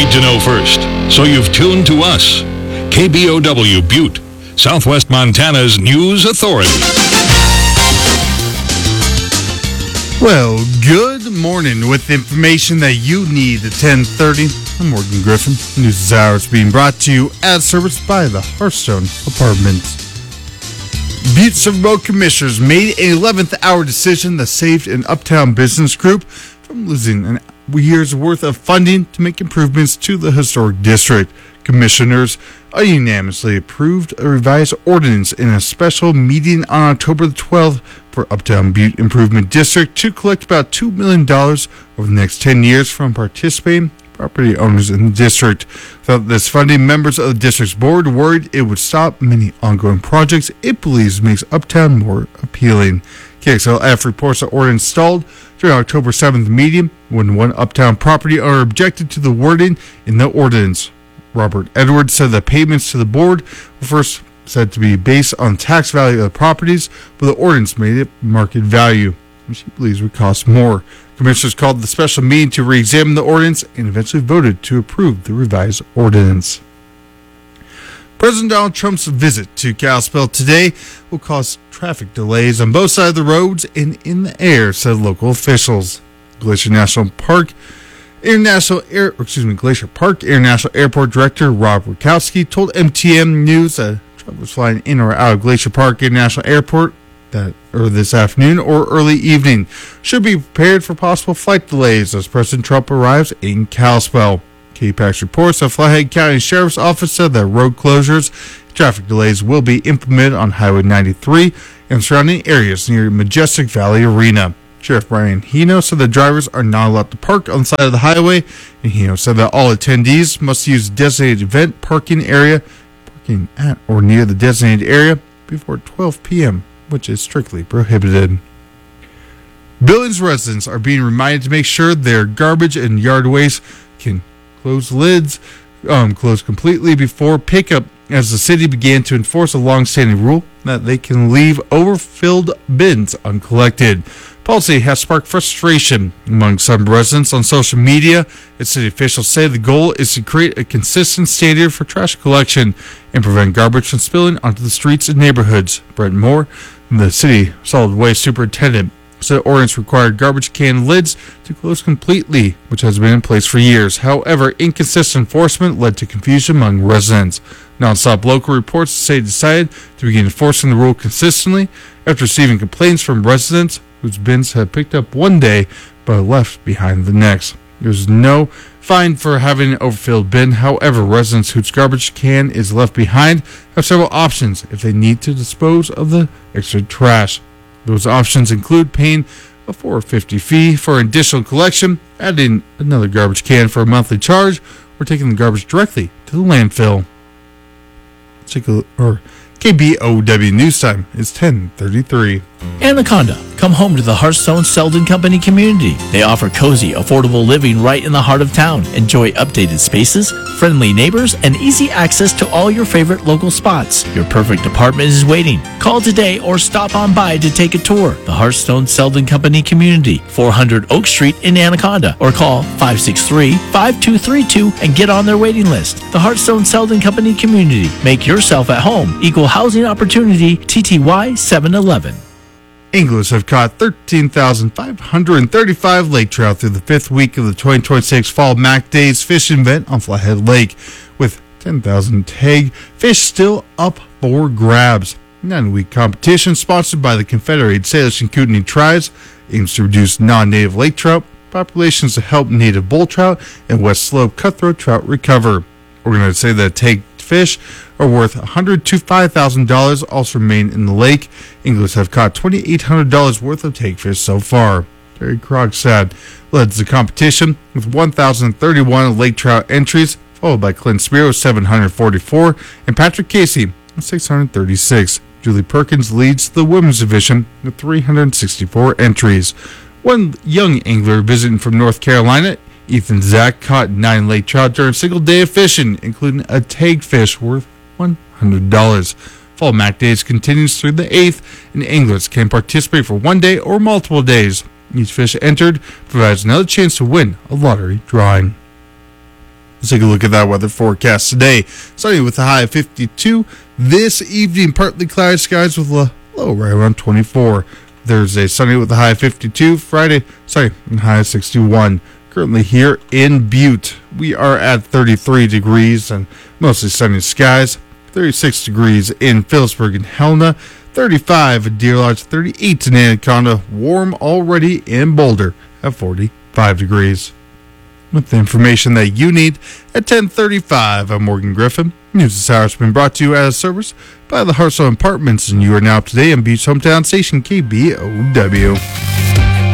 need to know first, so you've tuned to us. KBOW Butte, Southwest Montana's news authority. Well, good morning. With information that you need at 10:30, I'm Morgan Griffin. News this hour is being brought to you as serviced by the Hearthstone Apartments. Butte Silverboat Commissioners made an 11th hour decision that saved an Uptown business group from losing a year's worth of funding to make improvements to the historic district. Commissioners unanimously approved a revised ordinance in a special meeting on October the 12th for Uptown Butte Improvement District to collect about $2 million over the next 10 years from participating property owners in the district. Without this funding, members of the district's board worried it would stop many ongoing projects it believes makes Uptown more appealing. KXLF reports the ordinance stalled during October 7th meeting when one Uptown property owner objected to the wording in the ordinance. Robert Edwards said the payments to the board were first said to be based on tax value of the properties, but the ordinance made it market value, which he believes would cost more. Commissioners called the special meeting to re-examine the ordinance and eventually voted to approve the revised ordinance. President Donald Trump's visit to Kalispell today will cause traffic delays on both sides of the roads and in the air, said local officials. Glacier Park International Airport Director Rob Rukowski told MTN News that Trump was flying in or out of Glacier Park International Airport this afternoon or early evening. Should be prepared for possible flight delays as President Trump arrives in Kalispell. KPAX reports that Flathead County Sheriff's Office said that road closures, traffic delays will be implemented on Highway 93 and surrounding areas near Majestic Valley Arena. Sheriff Brian Hino said the drivers are not allowed to park on the side of the highway, and Hino said that all attendees must use designated event parking area, parking at or near the designated area before 12 p.m., which is strictly prohibited. Billings residents are being reminded to make sure their garbage and yard waste can close completely before pickup, as the city began to enforce a long-standing rule that they can leave overfilled bins uncollected. Policy has sparked frustration among some residents on social media, as city officials say the goal is to create a consistent standard for trash collection and prevent garbage from spilling onto the streets and neighborhoods. Brent Moore, the city solid waste superintendent, said the ordinance required garbage can lids to close completely, which has been in place for years. However, inconsistent enforcement led to confusion among residents. Nonstop local reports say decided to begin enforcing the rule consistently after receiving complaints from residents whose bins had picked up one day but left behind the next. There's no fine for having an overfilled bin. However, residents whose garbage can is left behind have several options if they need to dispose of the extra trash. Those options include paying a $4.50 fee for additional collection, adding another garbage can for a monthly charge, or taking the garbage directly to the landfill. KBOW News Time is 10:33. Anaconda, come home to the Hearthstone Selden Company community. They offer cozy, affordable living right in the heart of town. Enjoy updated spaces, friendly neighbors, and easy access to all your favorite local spots. Your perfect apartment is waiting. Call today or stop on by to take a tour. The Hearthstone Selden Company community, 400 Oak Street in Anaconda, or call 563-5232 and get on their waiting list. The Hearthstone Selden Company community. Make yourself at home. Equal housing opportunity, TTY 711. Anglers have caught 13,535 lake trout through the fifth week of the 2026 Fall Mac Days fishing event on Flathead Lake, with 10,000 tag fish still up for grabs. 9-week competition sponsored by the Confederated Salish and Kootenai Tribes aims to reduce non-native lake trout populations to help native bull trout and West Slope cutthroat trout recover. Organizers say that tag fish are worth $100,000 to $5,000 also remain in the lake. Anglers have caught $2,800 worth of takefish so far. Terry Krogstad leads the competition with 1,031 lake trout entries, followed by Clint Spiro with 744 and Patrick Casey with 636. Julie Perkins leads the women's division with 364 entries. One young angler visiting from North Carolina, Ethan Zach, caught 9 lake trout during a single day of fishing, including a tagfish worth $100. Fall Mac Days continues through the 8th, and anglers can participate for one day or multiple days. Each fish entered provides another chance to win a lottery drawing. Let's take a look at that weather forecast today. Sunny with a high of 52. This evening, partly cloudy skies with a low right around 24. Thursday, sunny with a high of 52. Friday, and high of 61. Currently here in Butte, we are at 33 degrees and mostly sunny skies. 36 degrees in Phillipsburg and Helena. 35 at Deer Lodge. 38 in Anaconda. Warm already in Boulder at 45 degrees. With the information that you need at 10:35, I'm Morgan Griffin. News this hour has been brought to you as a service by the Hearthstone Apartments, and you are now up to date on Butte's hometown station, KBOW.